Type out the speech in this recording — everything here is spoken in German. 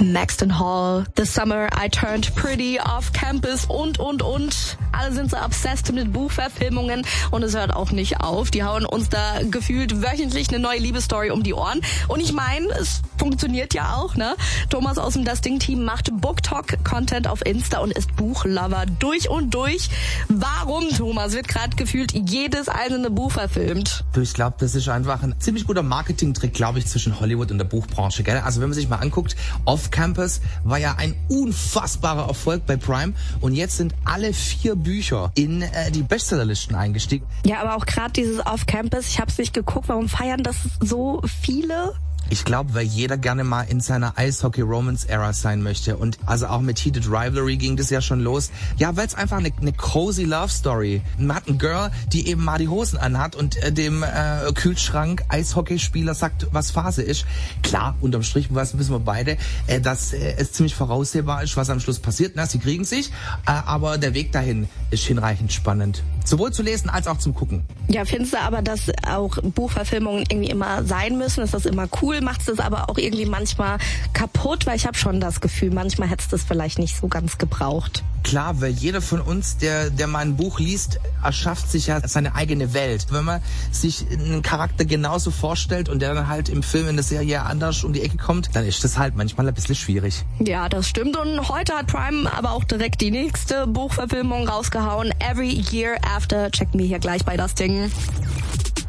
Maxton Hall, The Summer I Turned Pretty, Off Campus und. Alle sind so obsessed mit Buchverfilmungen und es hört auch nicht auf. Die hauen uns da gefühlt wöchentlich eine neue Liebesstory um die Ohren. Und ich meine, es funktioniert ja auch, ne? Thomas aus dem Das Ding-Team macht BookTalk-Content auf Insta und ist Buchlover durch und durch. Warum, Thomas, wird gerade gefühlt jedes einzelne Buch verfilmt? Du, ich glaube, das ist einfach ein ziemlich guter Marketing-Trick, glaube ich, zwischen Hollywood und der Buchbranche, gell? Also wenn man sich mal anguckt, Off Campus war ja ein unfassbarer Erfolg bei Prime und jetzt sind alle 4 Bücher in die Bestsellerlisten eingestiegen. Ja, aber auch gerade dieses Off Campus, ich habe es nicht geguckt, warum feiern das so viele? Ich glaube, weil jeder gerne mal in seiner Eishockey-Romance-Era sein möchte. Und also auch mit Heated Rivalry ging das ja schon los. Ja, weil es einfach eine cozy Love-Story. Man hat ein Girl, die eben mal die Hosen anhat und dem Kühlschrank Eishockeyspieler sagt, was Phase ist. Klar, unterm Strich wissen wir beide, dass es ziemlich voraussehbar ist, was am Schluss passiert. Na, sie kriegen sich, aber der Weg dahin ist hinreichend spannend. Sowohl zu lesen als auch zum Gucken. Ja, findest du aber, dass auch Buchverfilmungen irgendwie immer sein müssen? Ist das immer cool? Macht es das aber auch irgendwie manchmal kaputt? Weil ich habe schon das Gefühl, manchmal hätte es das vielleicht nicht so ganz gebraucht. Klar, weil jeder von uns, der mal ein Buch liest, erschafft sich ja seine eigene Welt. Wenn man sich einen Charakter genauso vorstellt und der dann halt im Film in der Serie anders um die Ecke kommt, dann ist das halt manchmal ein bisschen schwierig. Ja, das stimmt. Und heute hat Prime aber auch direkt die nächste Buchverfilmung rausgehauen. Every Year After. Checken wir hier gleich bei Das Ding.